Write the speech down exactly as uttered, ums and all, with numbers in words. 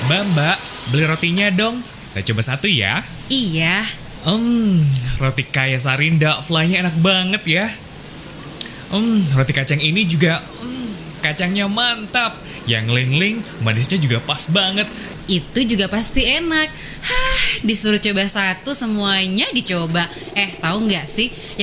Mbak, mbak, beli rotinya dong. Saya coba satu ya. Iya. Hmm, roti kaya Sarinda, fly-nya enak banget ya. Hmm, roti kacang ini juga, hmm, kacangnya mantap. Yang ling-ling, manisnya juga pas banget. Itu juga pasti enak. Hah, disuruh coba satu semuanya dicoba. Eh, tahu nggak sih?